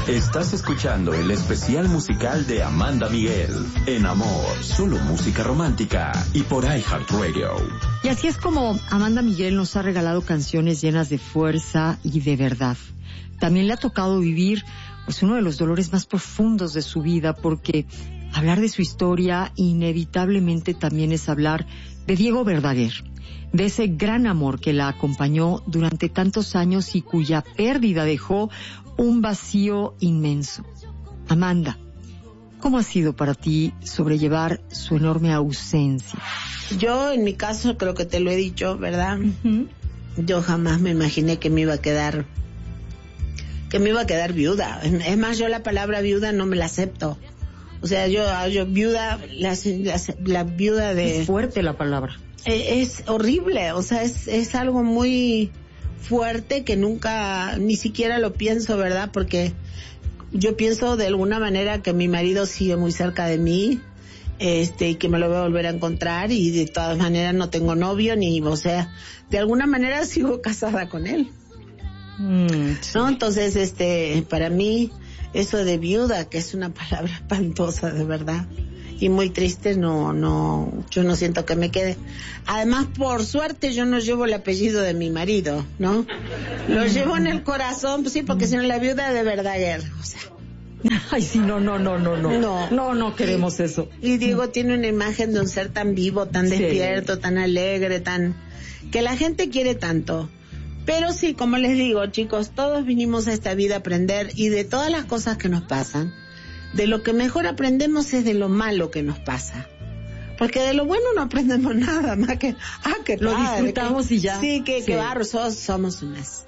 Estás escuchando el especial musical de Amanda Miguel en Amor, solo música romántica y por iHeartRadio. Y así es como Amanda Miguel nos ha regalado canciones llenas de fuerza y de verdad. También le ha tocado vivir pues uno de los dolores más profundos de su vida, porque hablar de su historia inevitablemente también es hablar de Diego Verdaguer, de ese gran amor que la acompañó durante tantos años y cuya pérdida dejó un vacío inmenso. Amanda, ¿cómo ha sido para ti sobrellevar su enorme ausencia? Yo, en mi caso, creo que te lo he dicho, ¿verdad? Uh-huh. Yo jamás me imaginé que me iba a quedar viuda. Es más, yo la palabra viuda no me la acepto. O sea, yo viuda, la viuda de... Es fuerte la palabra. Es horrible, o sea, es algo muy fuerte que nunca, ni siquiera lo pienso, ¿verdad? Porque yo pienso de alguna manera que mi marido sigue muy cerca de mí, y que me lo voy a volver a encontrar, y de todas maneras no tengo novio, o sea, de alguna manera sigo casada con él. Sí. ¿No? Entonces, para mí, eso de viuda, que es una palabra espantosa, de verdad, y muy triste, yo no siento que me quede. Además, por suerte, yo no llevo el apellido de mi marido, ¿no? Lo llevo en el corazón, pues sí, porque si no, la viuda de Verdaguer, o sea. Ay, sí, no queremos eso. Y Diego tiene una imagen de un ser tan vivo, tan despierto, tan alegre, que la gente quiere tanto. Pero sí, como les digo, chicos, todos vinimos a esta vida a aprender, y de todas las cosas que nos pasan, de lo que mejor aprendemos es de lo malo que nos pasa. Porque de lo bueno no aprendemos nada más que, qué lo padre, disfrutamos y ya. Sí, qué barro, somos unas.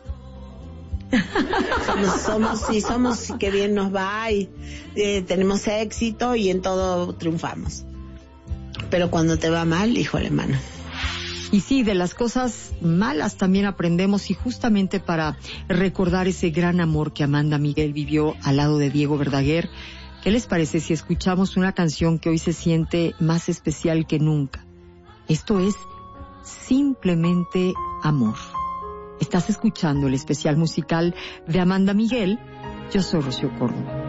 somos, qué bien nos va, y tenemos éxito y en todo triunfamos. Pero cuando te va mal, híjole, mano. Y sí, de las cosas malas también aprendemos, y justamente para recordar ese gran amor que Amanda Miguel vivió al lado de Diego Verdaguer, ¿qué les parece si escuchamos una canción que hoy se siente más especial que nunca? Esto es Simplemente Amor. Estás escuchando el especial musical de Amanda Miguel. Yo soy Rocío Córdoba.